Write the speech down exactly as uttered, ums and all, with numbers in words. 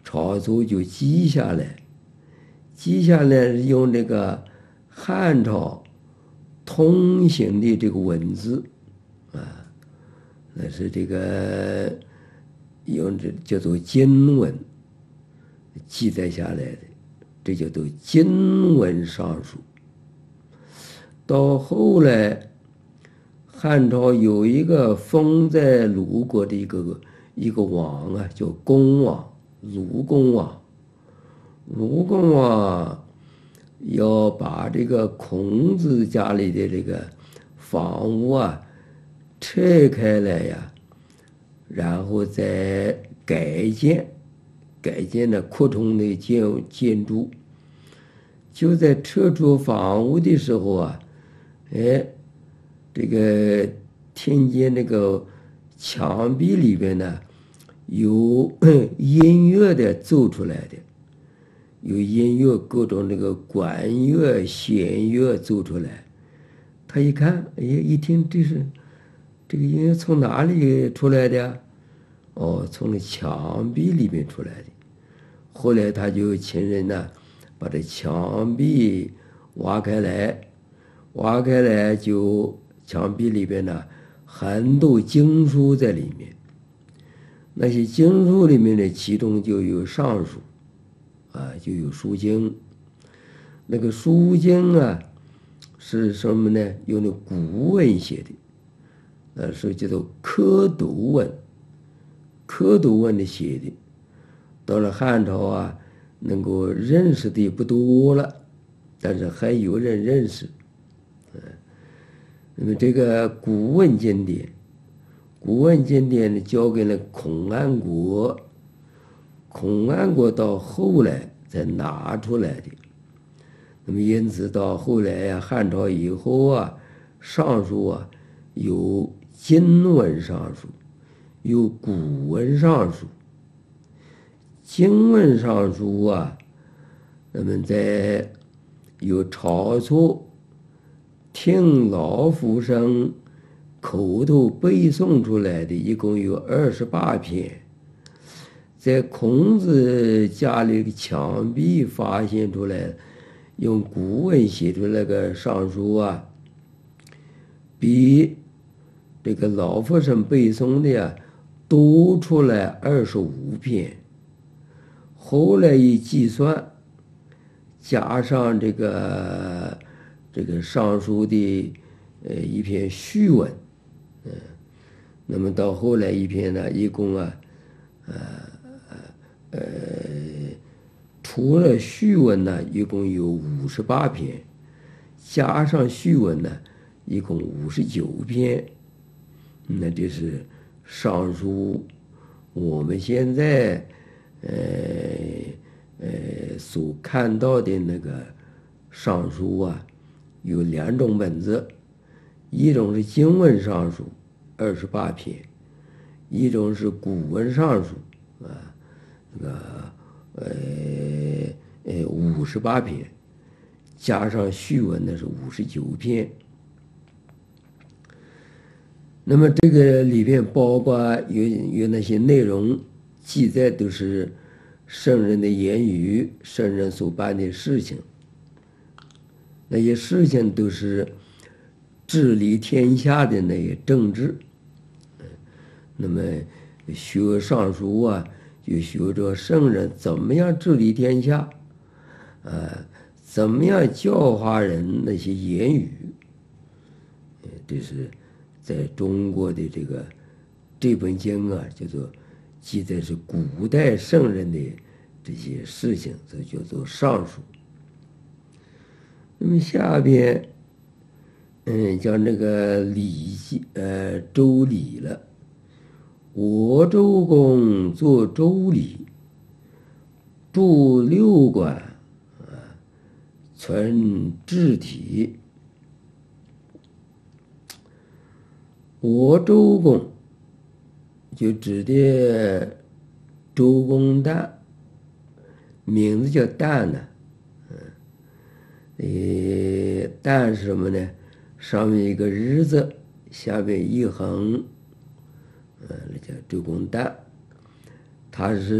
晁错就记下来，记下来用这个汉朝通行的这个文字啊，那是这个用这叫做经文记载下来的，这叫做经文尚书。到后来，汉朝有一个封在鲁国的一个一个王啊，叫公王，鲁公王。鲁公王要把这个孔子家里的这个房屋啊拆开来呀，然后再改建，改建的扩充的建建筑。就在撤出房屋的时候啊，哎，这个听见那个墙壁里边呢有音乐的奏出来的，有音乐，各种那个管乐、弦乐奏出来。他一看，哎，一听这是这个音乐从哪里出来的？哦，从那墙壁里面出来的。后来他就请人呢，把这墙壁挖开来，挖开来就墙壁里边呢很多经书在里面。那些经书里面呢，其中就有尚书啊，就有书经。那个书经啊是什么呢？用那古文写的，呃，是叫做刻读文，刻读文的写的。到了汉朝啊，能够认识的不多了，但是还有人认识。嗯，那么这个古文经典，古文经典呢交给了孔安国，孔安国到后来才拿出来的。那么因此到后来呀、啊，汉朝以后啊，尚书啊有经文尚书，有古文尚书。经文尚书啊，那么在有晁错听老夫生口头背诵出来的，一共有二十八篇。在孔子家里的墙壁发现出来，用古文写出来个尚书啊，比这个老夫生背诵的呀多出来二十五篇。后来一计算，加上这个这个尚书的呃一篇序文，嗯，那么到后来一篇呢，一共啊，呃呃，除了序文呢，一共有五十八篇，加上序文呢，一共五十九篇。那这是尚书，我们现在。呃呃，所看到的那个尚书啊，有两种本子，一种是经文尚书，二十八篇；一种是古文尚书，啊，那个呃呃五十八篇，加上序文呢是五十九篇。那么这个里边包括有有那些内容。记载都是圣人的言语，圣人所办的事情，那些事情都是治理天下的那些政治。那么学尚书啊，就学着圣人怎么样治理天下，呃，怎么样教化人那些言语。这是在中国的这个这本经啊，叫做。记载是古代圣人的这些事情，这叫做尚书。那么下边，嗯，讲这个礼记，呃，周礼了。我周公作周礼，著六管，啊，存治体。我周公。就指的周公旦，名字叫旦呢，嗯，呃，旦是什么呢？上面一个日字，下面一横，嗯，那叫周公旦，他是。